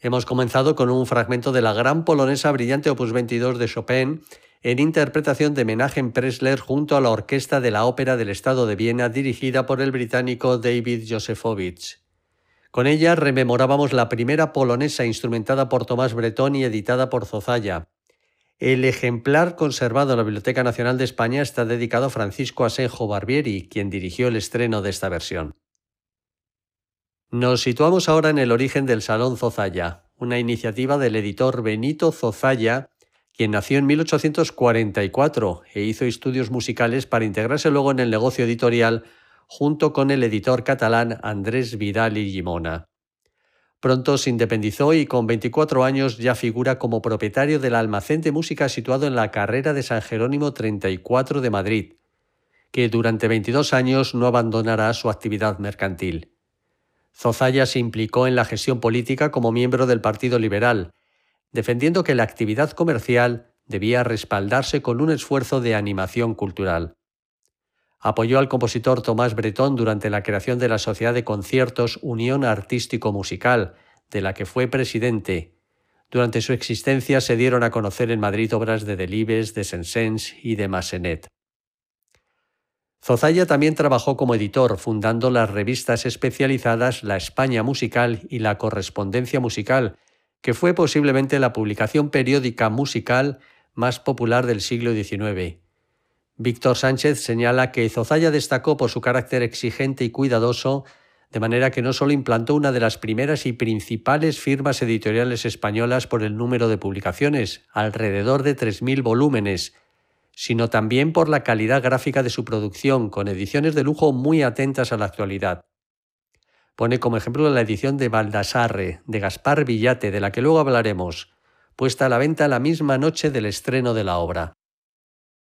Hemos comenzado con un fragmento de la gran polonesa brillante Opus 22 de Chopin, en interpretación de Menachem Pressler junto a la Orquesta de la Ópera del Estado de Viena, dirigida por el británico David Józefowicz. Con ella rememorábamos la primera polonesa instrumentada por Tomás Bretón y editada por Zozaya. El ejemplar conservado en la Biblioteca Nacional de España está dedicado a Francisco Asenjo Barbieri, quien dirigió el estreno de esta versión. Nos situamos ahora en el origen del Salón Zozaya, una iniciativa del editor Benito Zozaya, quien nació en 1844 e hizo estudios musicales para integrarse luego en el negocio editorial junto con el editor catalán Andrés Vidal y Llimona. Pronto se independizó y con 24 años ya figura como propietario del almacén de música situado en la carrera de San Jerónimo 34 de Madrid, que durante 22 años no abandonará su actividad mercantil. Zozaya se implicó en la gestión política como miembro del Partido Liberal, defendiendo que la actividad comercial debía respaldarse con un esfuerzo de animación cultural. Apoyó al compositor Tomás Bretón durante la creación de la Sociedad de Conciertos Unión Artístico-Musical, de la que fue presidente. Durante su existencia se dieron a conocer en Madrid obras de Delibes, de Saint-Saëns y de Massenet. Zozaya también trabajó como editor, fundando las revistas especializadas La España Musical y La Correspondencia Musical, que fue posiblemente la publicación periódica musical más popular del siglo XIX. Víctor Sánchez señala que Zozaya destacó por su carácter exigente y cuidadoso, de manera que no solo implantó una de las primeras y principales firmas editoriales españolas por el número de publicaciones, alrededor de 3.000 volúmenes, sino también por la calidad gráfica de su producción, con ediciones de lujo muy atentas a la actualidad. Pone como ejemplo la edición de Baldassarre, de Gaspar Villate, de la que luego hablaremos, puesta a la venta la misma noche del estreno de la obra.